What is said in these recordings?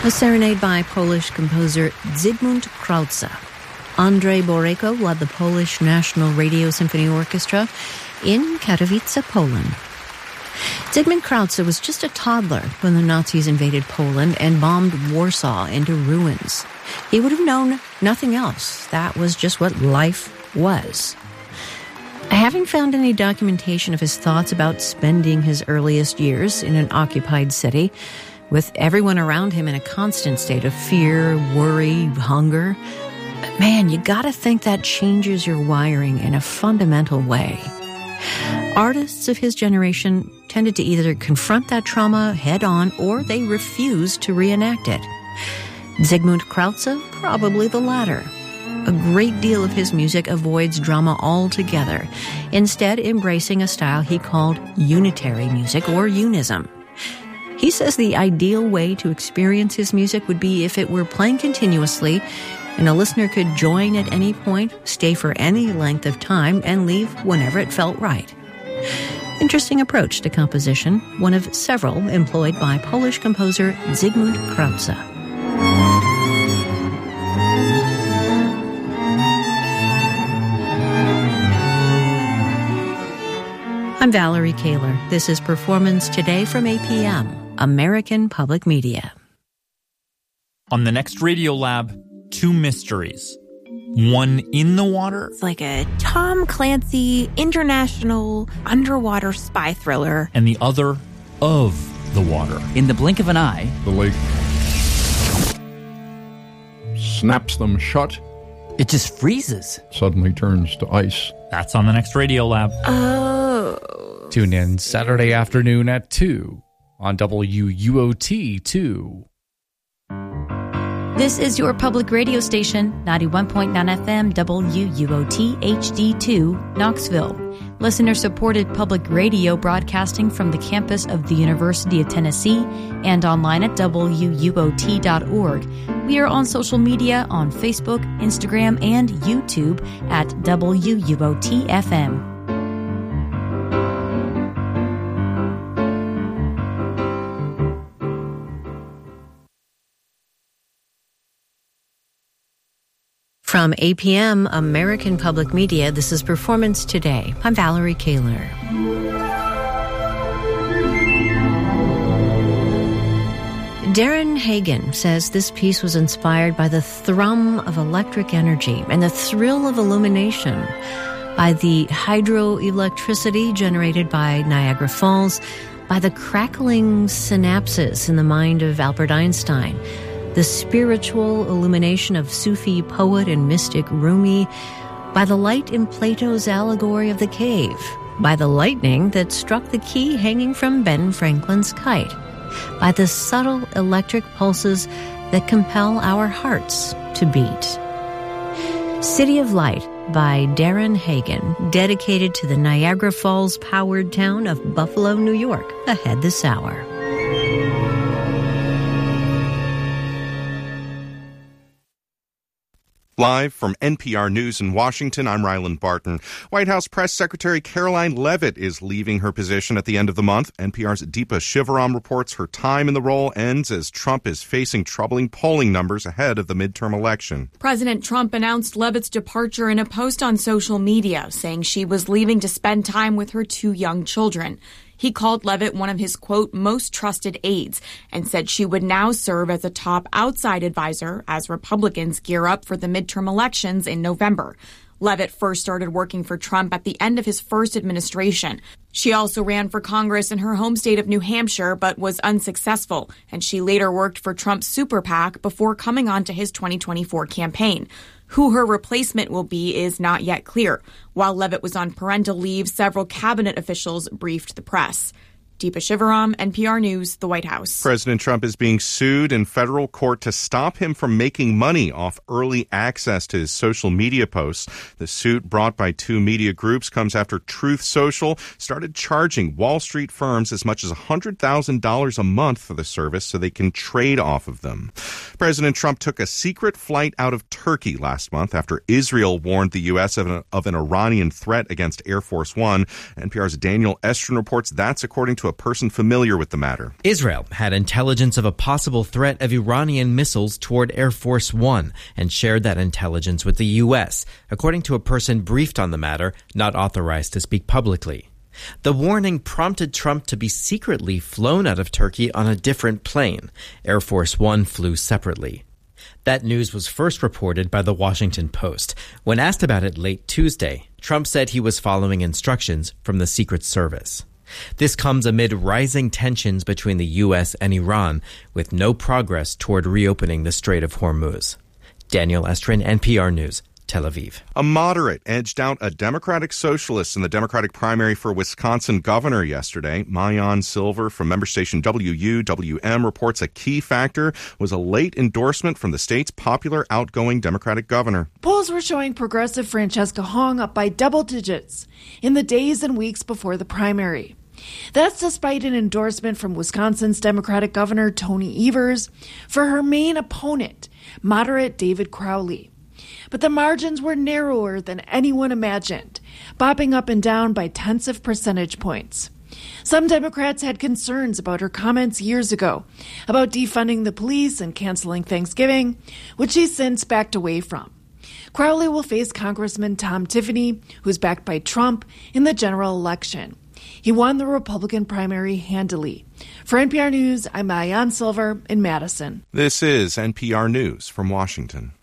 A serenade by Polish composer Zygmunt Krauze. Andrzej Borejko led the Polish National Radio Symphony Orchestra in Katowice, Poland. Zygmunt Krauze was just a toddler when the Nazis invaded Poland and bombed Warsaw into ruins. He would have known nothing else. That was just what life was. I haven't found any documentation of his thoughts about spending his earliest years in an occupied city, with everyone around him in a constant state of fear, worry, hunger. But man, you gotta think that changes your wiring in a fundamental way. Artists of his generation tended to either confront that trauma head-on or they refused to reenact it. Zygmunt Krauze, probably the latter. A great deal of his music avoids drama altogether, instead embracing a style he called unitary music or unism. He says the ideal way to experience his music would be if it were playing continuously and a listener could join at any point, stay for any length of time, and leave whenever it felt right. Interesting approach to composition, one of several employed by Polish composer Zygmunt Krauze. I'm Valerie Kaler. This is Performance Today from APM, American Public Media. On the next Radio Lab, two mysteries. One in the water. It's like a Tom Clancy international underwater spy thriller. And the other of the water. In the blink of an eye, the lake snaps them shut. It just freezes. Suddenly turns to ice. That's on the next Radio Lab. Oh. Tune in Saturday afternoon at 2 on WUOT2. This is your public radio station, 91.9 FM WUOT HD2, Knoxville. Listener-supported public radio broadcasting from the campus of the University of Tennessee and online at WUOT.org. We are on social media on Facebook, Instagram, and YouTube at WUOT FM. From APM, American Public Media, this is Performance Today. I'm Valerie Kaler. Darren Hagen says this piece was inspired by the thrum of electric energy and the thrill of illumination, by the hydroelectricity generated by Niagara Falls, by the crackling synapses in the mind of Albert Einstein, the spiritual illumination of Sufi poet and mystic Rumi, by the light in Plato's allegory of the cave, by the lightning that struck the key hanging from Ben Franklin's kite, by the subtle electric pulses that compel our hearts to beat. City of Light by Darren Hagen, dedicated to the Niagara Falls-powered town of Buffalo, New York, ahead this hour. Live from NPR News in Washington, I'm Ryland Barton. White House Press Secretary Caroline Leavitt is leaving her position at the end of the month. NPR's Deepa Shivaram reports her time in the role ends as Trump is facing troubling polling numbers ahead of the midterm election. President Trump announced Leavitt's departure in a post on social media, saying she was leaving to spend time with her two young children. He called Leavitt one of his, quote, most trusted aides and said she would now serve as a top outside advisor as Republicans gear up for the midterm elections in November. Leavitt first started working for Trump at the end of his first administration. She also ran for Congress in her home state of New Hampshire, but was unsuccessful, and she later worked for Trump's super PAC before coming on to his 2024 campaign. Who her replacement will be is not yet clear. While Leavitt was on parental leave, several cabinet officials briefed the press. Deepa Shivaram, NPR News, the White House. President Trump is being sued in federal court to stop him from making money off early access to his social media posts. The suit, brought by two media groups, comes after Truth Social started charging Wall Street firms as much as $100,000 a month for the service so they can trade off of them. President Trump took a secret flight out of Turkey last month after Israel warned the U.S. of an Iranian threat against Air Force One. NPR's Daniel Estrin reports that's according to a person familiar with the matter. Israel had intelligence of a possible threat of Iranian missiles toward Air Force One and shared that intelligence with the U.S., according to a person briefed on the matter, not authorized to speak publicly. The warning prompted Trump to be secretly flown out of Turkey on a different plane. Air Force One flew separately. That news was first reported by the Washington Post. When asked about it late Tuesday, Trump said he was following instructions from the Secret Service. This comes amid rising tensions between the U.S. and Iran, with no progress toward reopening the Strait of Hormuz. Daniel Estrin, NPR News, Tel Aviv. A moderate edged out a Democratic socialist in the Democratic primary for Wisconsin governor yesterday. Maayan Silver from member station WUWM reports a key factor was a late endorsement from the state's popular outgoing Democratic governor. Polls were showing progressive Francesca Hong up by double digits in the days and weeks before the primary. That's despite an endorsement from Wisconsin's Democratic Governor Tony Evers for her main opponent, moderate David Crowley. But the margins were narrower than anyone imagined, bopping up and down by tenths of percentage points. Some Democrats had concerns about her comments years ago about defunding the police and canceling Thanksgiving, which she's since backed away from. Crowley will face Congressman Tom Tiffany, who's backed by Trump, in the general election. He won the Republican primary handily. For NPR News, I'm Maayan Silver in Madison. This is NPR News from Washington.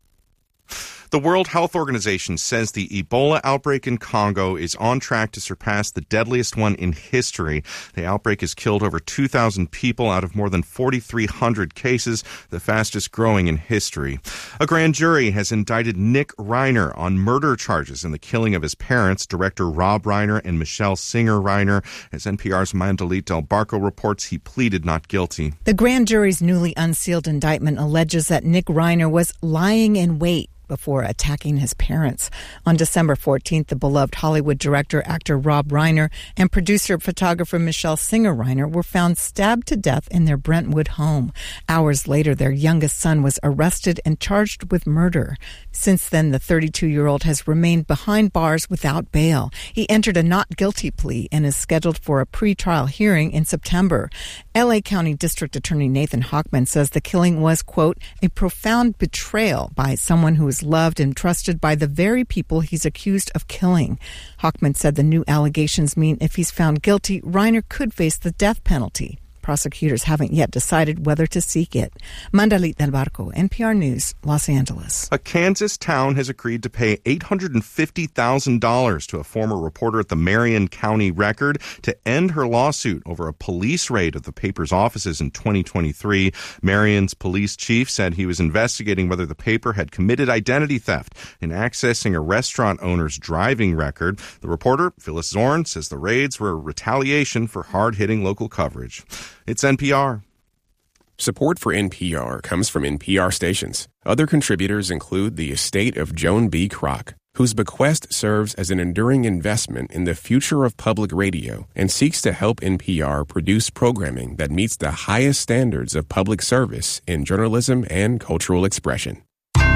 The World Health Organization says the Ebola outbreak in Congo is on track to surpass the deadliest one in history. The outbreak has killed over 2,000 people out of more than 4,300 cases, the fastest growing in history. A grand jury has indicted Nick Reiner on murder charges in the killing of his parents, director Rob Reiner and Michelle Singer Reiner. As NPR's Mandalit Del Barco reports, he pleaded not guilty. The grand jury's newly unsealed indictment alleges that Nick Reiner was lying in wait before attacking his parents. On December 14th, the beloved Hollywood director, actor Rob Reiner and producer-photographer Michelle Singer Reiner were found stabbed to death in their Brentwood home. Hours later, their youngest son was arrested and charged with murder. Since then, the 32-year-old has remained behind bars without bail. He entered a not guilty plea and is scheduled for a pretrial hearing in September. L.A. County District Attorney Nathan Hochman says the killing was, quote, a profound betrayal by someone who is loved and trusted by the very people he's accused of killing. Hochman said the new allegations mean if he's found guilty, Reiner could face the death penalty. Prosecutors haven't yet decided whether to seek it. Mandalit Del Barco, NPR News, Los Angeles. A Kansas town has agreed to pay $850,000 to a former reporter at the Marion County Record to end her lawsuit over a police raid of the paper's offices in 2023. Marion's police chief said he was investigating whether the paper had committed identity theft in accessing a restaurant owner's driving record. The reporter, Phyllis Zorn, says the raids were a retaliation for hard-hitting local coverage. It's NPR. Support for NPR comes from NPR stations. Other contributors include the estate of Joan B. Kroc, whose bequest serves as an enduring investment in the future of public radio and seeks to help NPR produce programming that meets the highest standards of public service in journalism and cultural expression.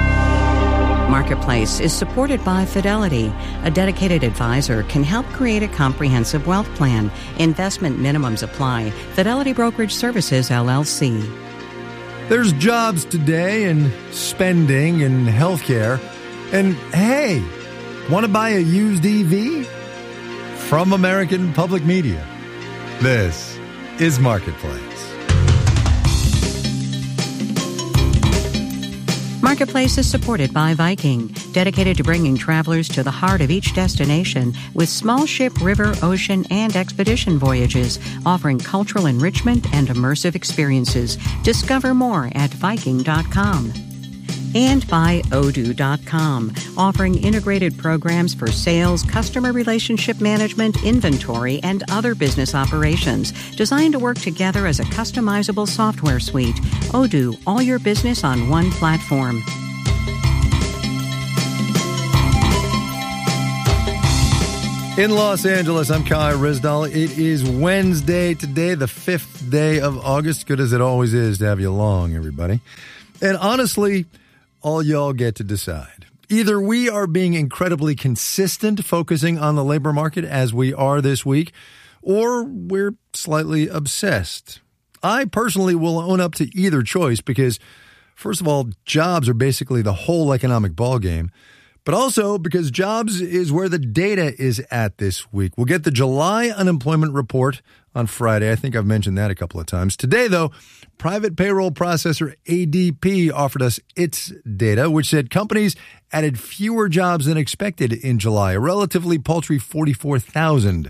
Marketplace is supported by Fidelity. A dedicated advisor can help create a comprehensive wealth plan. Investment minimums apply. Fidelity Brokerage Services, LLC. There's jobs today and spending and healthcare. And hey, want to buy a used EV? From American Public Media, this is Marketplace. Marketplace is supported by Viking, dedicated to bringing travelers to the heart of each destination with small ship, river, ocean, and expedition voyages, offering cultural enrichment and immersive experiences. Discover more at Viking.com. And by Odoo.com, offering integrated programs for sales, customer relationship management, inventory, and other business operations, designed to work together as a customizable software suite. Odoo, all your business on one platform. In Los Angeles, I'm Kai Rizdal. It is Wednesday today, the 5th day of August. Good as it always is to have you along, everybody. And honestly, all y'all get to decide. Either we are being incredibly consistent, focusing on the labor market as we are this week, or we're slightly obsessed. I personally will own up to either choice because, first of all, jobs are basically the whole economic ballgame, but also because jobs is where the data is at this week. We'll get the July unemployment report on Friday. I think I've mentioned that a couple of times. Today, though, private payroll processor ADP offered us its data, which said companies added fewer jobs than expected in July, a relatively paltry 44,000.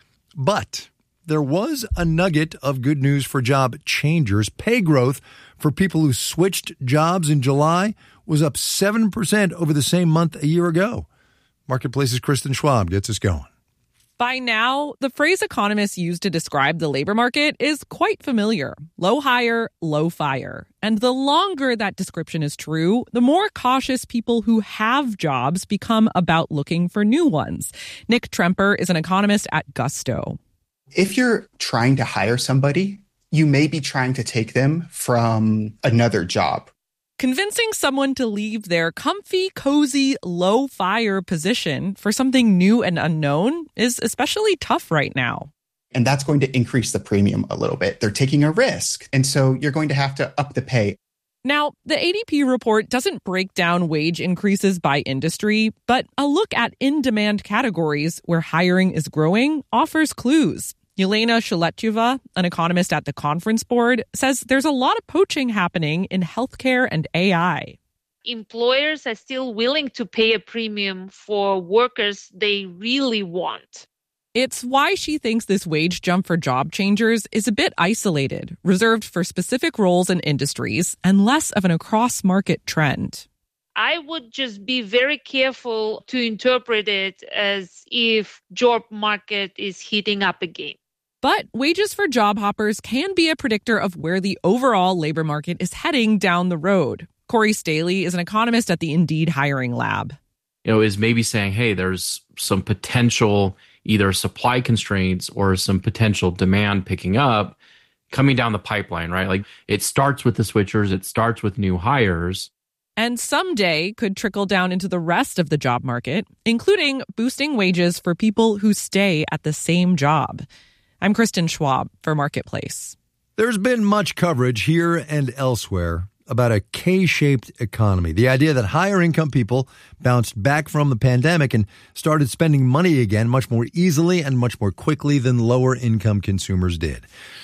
But there was a nugget of good news for job changers. Pay growth for people who switched jobs in July was up 7% over the same month a year ago. Marketplace's Kristen Schwab gets us going. By now, the phrase economists use to describe the labor market is quite familiar. Low hire, low fire. And the longer that description is true, the more cautious people who have jobs become about looking for new ones. Nick Tremper is an economist at Gusto. If you're trying to hire somebody, you may be trying to take them from another job. Convincing someone to leave their comfy, cozy, low-fire position for something new and unknown is especially tough right now. And that's going to increase the premium a little bit. They're taking a risk, and so you're going to have to up the pay. Now, the ADP report doesn't break down wage increases by industry, but a look at in-demand categories where hiring is growing offers clues. Yelena Shaletyeva, an economist at the Conference Board, says there's a lot of poaching happening in healthcare and AI. Employers are still willing to pay a premium for workers they really want. It's why she thinks this wage jump for job changers is a bit isolated, reserved for specific roles and industries, and less of an across-market trend. I would just be very careful to interpret it as if job market is heating up again. But wages for job hoppers can be a predictor of where the overall labor market is heading down the road. Corey Staley is an economist at the Indeed Hiring Lab. Is maybe saying, hey, there's some potential either supply constraints or some potential demand picking up coming down the pipeline, right? Like it starts with the switchers, it starts with new hires. And someday could trickle down into the rest of the job market, including boosting wages for people who stay at the same job. I'm Kristen Schwab for Marketplace. There's been much coverage here and elsewhere about a K-shaped economy, the idea that higher income people bounced back from the pandemic and started spending money again much more easily and much more quickly than lower income consumers did.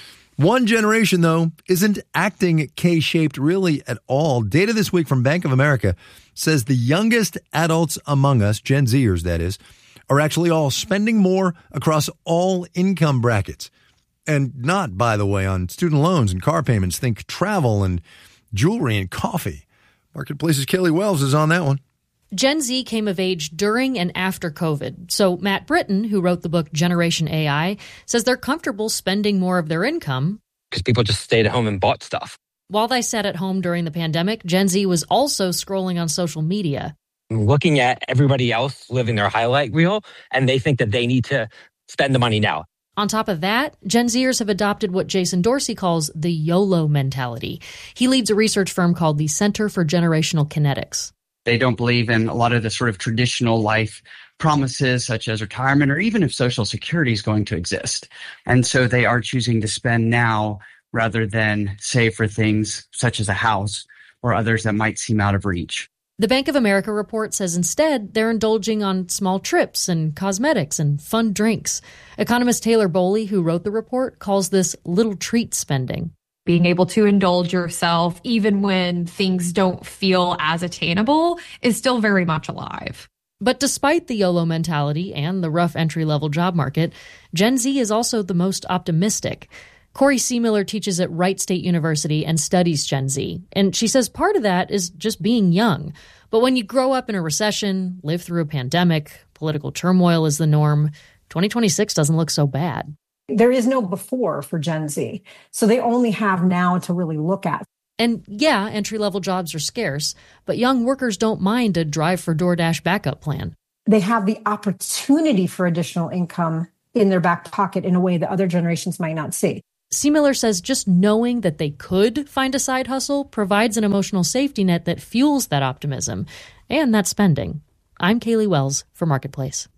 One generation, though, isn't acting K-shaped really at all. Data this week from Bank of America says the youngest adults among us, Gen Zers that is, are actually all spending more across all income brackets. And not, by the way, on student loans and car payments. Think travel and jewelry and coffee. Marketplace's Kelly Wells is on that one. Gen Z came of age during and after COVID. So Matt Britton, who wrote the book Generation AI, says they're comfortable spending more of their income. Because people just stayed at home and bought stuff. While they sat at home during the pandemic, Gen Z was also scrolling on social media. Looking at everybody else living their highlight reel, and they think that they need to spend the money now. On top of that, Gen Zers have adopted what Jason Dorsey calls the YOLO mentality. He leads a research firm called the Center for Generational Kinetics. They don't believe in a lot of the sort of traditional life promises, such as retirement, or even if Social Security is going to exist. And so they are choosing to spend now rather than save for things such as a house or others that might seem out of reach. The Bank of America report says instead they're indulging on small trips and cosmetics and fun drinks. Economist Taylor Boley, who wrote the report, calls this little treat spending. Being able to indulge yourself even when things don't feel as attainable is still very much alive. But despite the YOLO mentality and the rough entry-level job market, Gen Z is also the most optimistic. Corey Seemiller teaches at Wright State University and studies Gen Z, and she says part of that is just being young. But when you grow up in a recession, live through a pandemic, political turmoil is the norm, 2026 doesn't look so bad. There is no before for Gen Z, so they only have now to really look at. And yeah, entry-level jobs are scarce, but young workers don't mind a Drive for DoorDash backup plan. They have the opportunity for additional income in their back pocket in a way that other generations might not see. Seemiller says just knowing that they could find a side hustle provides an emotional safety net that fuels that optimism and that spending. I'm Kaylee Wells for Marketplace.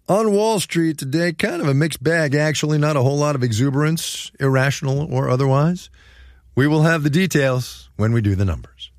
On Wall Street today, kind of a mixed bag, actually. Not a whole lot of exuberance, irrational or otherwise. We will have the details when we do the numbers.